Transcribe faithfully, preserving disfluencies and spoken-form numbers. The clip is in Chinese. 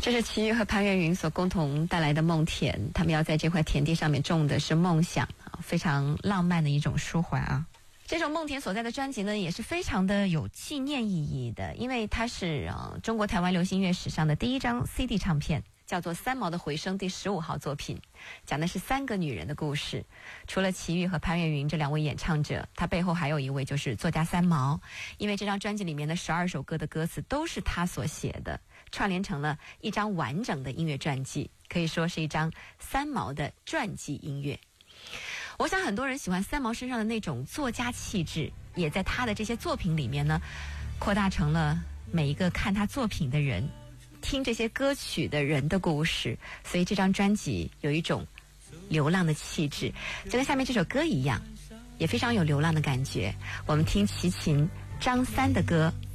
这是齐豫和潘越云所共同带来的梦田，他们要在这块田地上面种的是梦想啊，非常浪漫的一种抒怀啊。这首梦田所在的专辑呢，也是非常的有纪念意义的，因为它是呃中国台湾流行音乐史上的第一张 C D 唱片，叫做《三毛的回声》第十五号作品，讲的是三个女人的故事。除了齐豫和潘越云这两位演唱者，他背后还有一位就是作家三毛，因为这张专辑里面的十二首歌的歌词都是他所写的，串联成了一张完整的音乐传记，可以说是一张三毛的传记音乐。我想很多人喜欢三毛身上的那种作家气质，也在他的这些作品里面呢，扩大成了每一个看他作品的人，听这些歌曲的人的故事。所以这张专辑有一种流浪的气质，就跟下面这首歌一样，也非常有流浪的感觉。我们听齐秦张三的歌《